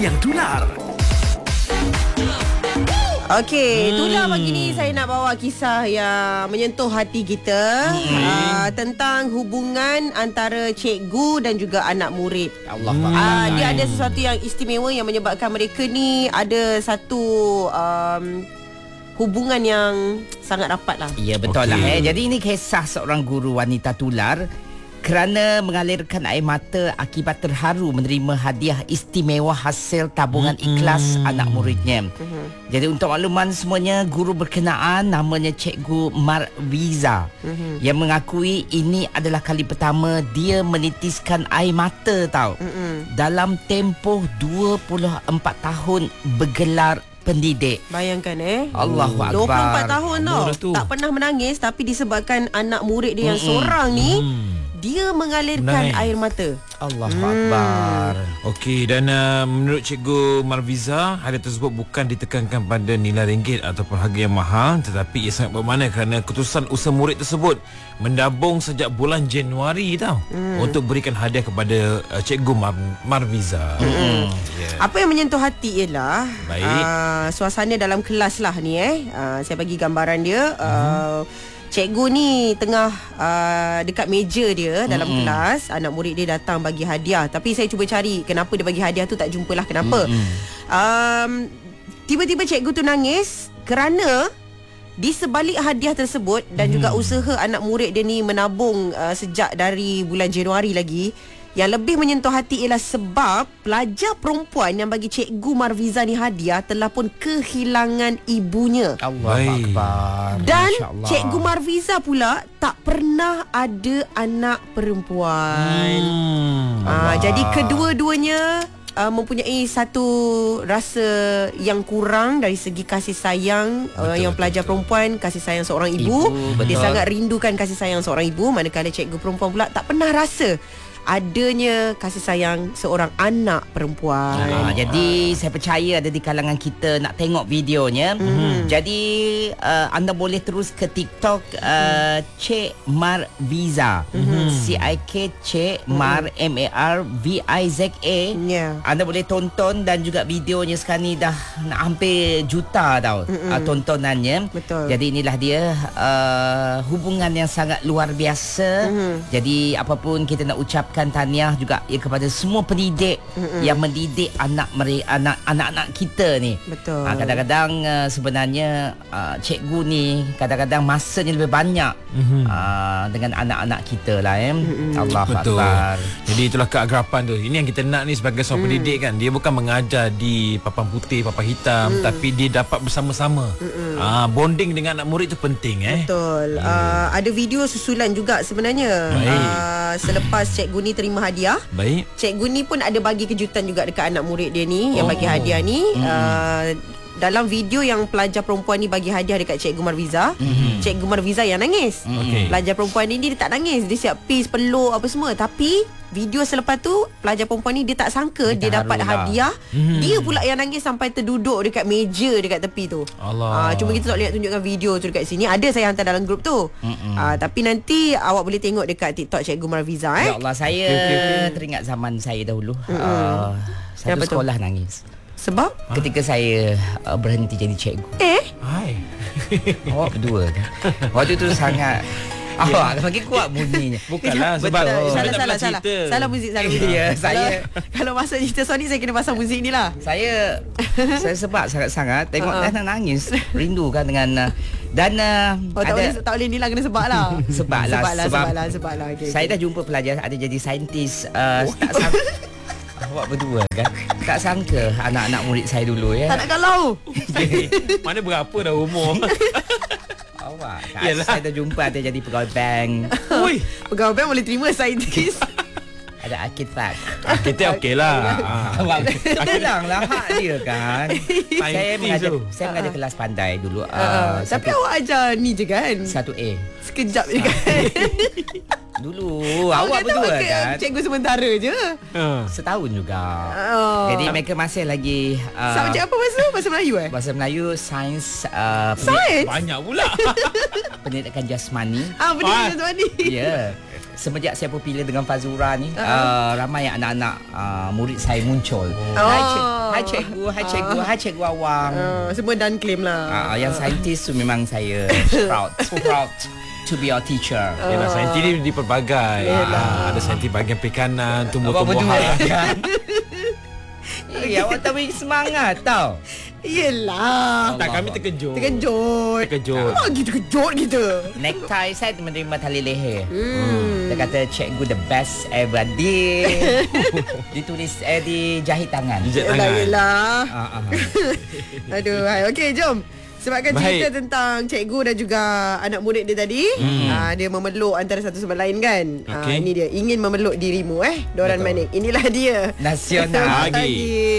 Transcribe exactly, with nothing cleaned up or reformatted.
yang tular. Okey, hmm. itulah pagi ni saya nak bawa kisah yang menyentuh hati kita hmm. uh, tentang hubungan antara cikgu dan juga anak murid. Allah hmm. uh, Dia ada sesuatu yang istimewa yang menyebabkan mereka ni ada satu um, hubungan yang sangat rapat lah. Ya, betul okay. lah eh. Jadi ini kisah seorang guru wanita tular kerana mengalirkan air mata akibat terharu menerima hadiah istimewa hasil tabungan ikhlas mm-hmm. anak muridnya. Mm-hmm. Jadi untuk makluman semuanya, guru berkenaan namanya Cikgu Marviza mm-hmm. yang mengakui ini adalah kali pertama dia menitiskan air mata tau. Mm-hmm. Dalam tempoh dua puluh empat tahun bergelar pendidik. Bayangkan eh Allahu Akbar, dua puluh empat tahun tau, tak pernah menangis, tapi disebabkan anak murid dia yang mm-hmm. seorang ni mm. dia mengalirkan Menangis. air mata. Allahu hmm. Akbar. Okey, dan uh, menurut Cikgu Marviza, hadiah tersebut bukan ditekankan pada nilai ringgit ataupun harga yang mahal, tetapi ia sangat bermakna kerana keputusan usaha murid tersebut mendabung sejak bulan Januari tau hmm. untuk berikan hadiah kepada uh, Cikgu Mar- Marviza. Hmm. Yeah. Apa yang menyentuh hati ialah uh, suasana dalam kelas lah ni eh. Uh, saya bagi gambaran dia. Uh, hmm. Cikgu ni tengah uh, dekat meja dia dalam mm-hmm. kelas. Anak murid dia datang bagi hadiah. Tapi saya cuba cari kenapa dia bagi hadiah tu, tak jumpalah kenapa. Mm-hmm. um, Tiba-tiba cikgu tu nangis kerana di sebalik hadiah tersebut dan mm-hmm. juga usaha anak murid dia ni menabung uh, sejak dari bulan Januari lagi, yang lebih menyentuh hati ialah sebab pelajar perempuan yang bagi Cikgu Marviza ni hadiah telah pun kehilangan ibunya. Allahu Akbar. Dan Cikgu Marviza pula tak pernah ada anak perempuan. Hmm, uh, jadi kedua-duanya uh, mempunyai satu rasa yang kurang dari segi kasih sayang. Betul, uh, yang pelajar betul. perempuan kasih sayang seorang ibu, ibu dia sangat rindukan kasih sayang seorang ibu, manakala cikgu perempuan pula tak pernah rasa adanya kasih sayang seorang anak perempuan. Ah, jadi saya percaya ada di kalangan kita nak tengok videonya. Mm-hmm. Jadi uh, anda boleh terus ke TikTok uh, Cik Marviza. Mm-hmm. C I K Cik Mar M A R V I Z A. Yeah. Anda boleh tonton, dan juga videonya sekarang ni dah nak hampir juta tau mm-hmm. uh, tontonannya. Betul. Jadi inilah dia uh, hubungan yang sangat luar biasa. Mm-hmm. Jadi apapun kita nak ucap tahniah juga ya kepada semua pendidik mm-hmm. yang mendidik anak mereka, anak anak-anak kita ni. Betul. Ha, kadang-kadang uh, sebenarnya uh, cikgu ni kadang-kadang masanya lebih banyak mm-hmm. uh, dengan anak-anak kita lah eh. Mm-hmm. Allahu Akbar. Jadi itulah keagrapan tu. Ini yang kita nak ni sebagai seorang mm. pendidik kan. Dia bukan mengajar di papan putih, papan hitam, mm. tapi dia dapat bersama-sama. Mm-hmm. Uh, bonding dengan anak murid tu penting eh. Betul. Yeah. Uh, ada video susulan juga sebenarnya. Uh, selepas cikgu ni terima hadiah. Baik. Cikgu ni pun ada bagi kejutan juga dekat anak murid dia ni, oh. yang bagi hadiah ni. Mm. Uh, dalam video yang pelajar perempuan ni bagi hadiah dekat Cikgu Marviza, mm-hmm. Cikgu Marviza yang nangis. Okay. Pelajar perempuan ni dia tak nangis, dia siap peace, peluk apa semua. Tapi video selepas tu pelajar perempuan ni dia tak sangka dia, dia dapat hadiah. Mm-hmm. Dia pula yang nangis sampai terduduk dekat meja dekat tepi tu. Allah. Uh, cuma kita tak boleh tunjukkan video tu dekat sini. Ada saya hantar dalam grup tu. Mm-hmm. Uh, tapi nanti awak boleh tengok dekat TikTok Cikgu Marviza eh. Ya Allah, saya okay, okay, okay. teringat zaman saya dahulu. Mm-hmm. Uh, satu sekolah tu? Nangis. Sebab? Ketika saya uh, berhenti jadi cikgu. Eh? Hai. Awak berdua kan? Waktu tu sangat awak lagi kuat bunyinya. Bukanlah sebab oh. salah salah salah. Salah muzik, salah muzik. Ya, saya kalau masa cerita Sony saya kena pasang muzik ni lah. Saya saya sebab sangat-sangat tengok uh-uh. dan nangis, rindu kan dengan uh, dan uh, oh, tak boleh tak boleh ni lah, kena sebab lah. Sebab lah sebab lah sebab lah sebab lah. Okay, saya okay. dah jumpa pelajar ada jadi saintis uh, oh. tak sangka. Awak berdua kan tak sangka anak-anak murid saya dulu ya. Tak nak galau. Mana berapa dah umur. Awak kan saya dah jumpa ada jadi pegawai bank. Ui, pegawai bank boleh terima saintis. Ada arkitek. Arkitek okey lah. Tenang lah hak dia kan. Saya mengajar, saya mengajar kelas pandai dulu. Uh, uh, tapi awak ajar ni je kan? Satu A. Sekejap je kan? Dulu awak berdua kan? Cikgu sementara je. Uh. Setahun juga. Uh. Jadi mereka masih lagi uh, subjek apa bahasa? Bahasa Melayu eh? Bahasa Melayu, sains uh, Sains? Banyak pula. Pendidikan jasmani. Ah, pendidikan jasmani. Ya. Yeah. semenjak saya popular dengan Fazura ni, uh-huh. uh, ramai anak-anak uh, murid saya muncul. Oh. Hai, cik, hai cikgu, hai cikgu, uh. hai cikgu Awang. Uh, semua dan claim lah. Uh, yang saintis tu memang saya proud, so proud to be your teacher. Uh. Yalah, saintis ni di pelbagai. Uh, ada saintis bahagian perikanan, tumbuh-tumbuhan. Eh, awak tak beri semangat tau. Yelah. Tak, kami terkejut. Terkejut. Terkejut. Oh, gitu terkejut kita. Necktie saya menerima tali leher. Hmm. Dia kata cikgu the best ever. Dia ditulis eh dijahit tangan. Dijahit tangan. Yelah. Uh, uh. Aduh, hai. Okey, jom. Sebabkan cerita Baik. tentang cikgu dan juga anak murid dia tadi, hmm. aa, dia memeluk antara satu sama lain kan. Okay. Aa, ini dia, ingin memeluk dirimu eh. Doran Manik. Inilah dia. Nasional lagi.